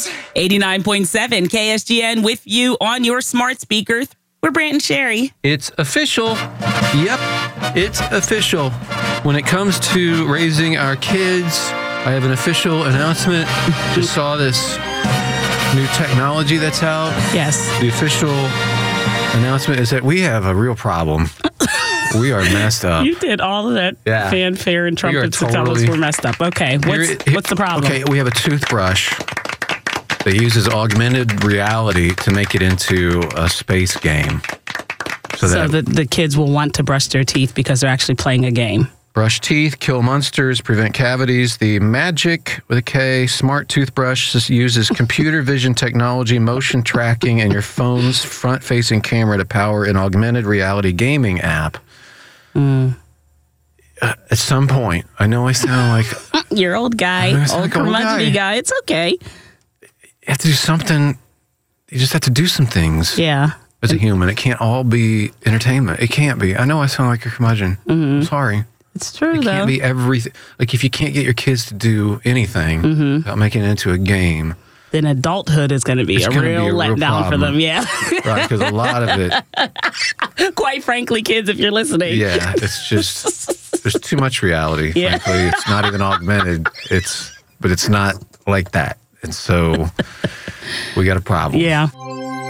89.7 KSGN with you on your smart speakers. We're Brant and Sherry. It's official. Yep, it's official. When it comes to raising our kids, I have an official announcement. Just saw this new technology that's out. Yes. The official announcement is that we have a real problem. We are messed up. You did all of that fanfare and trumpets to tell us we're messed up. Okay, what's the problem? Okay, we have a toothbrush that uses augmented reality to make it into a space game. So that the kids will want to brush their teeth because they're actually playing a game. Brush teeth, kill monsters, prevent cavities. The Magic, with a K, smart toothbrush uses computer vision technology, motion tracking, and your phone's front-facing camera to power an augmented reality gaming app. At some point, I know I sound like... You're old guy, old curmudgeon guy. It's okay. You have to do something. You just have to do some things. Yeah. As a human, it can't all be entertainment. It can't be. I know I sound like a curmudgeon. I'm sorry. It's true, It can't be everything. Like, if you can't get your kids to do anything without making it into a game, then adulthood is going to be a real letdown for them. Yeah. Right, because a lot of it... Quite frankly, kids, if you're listening. Yeah, it's just... There's too much reality, frankly. It's not even augmented. But it's not like that. And so we got a problem. Yeah.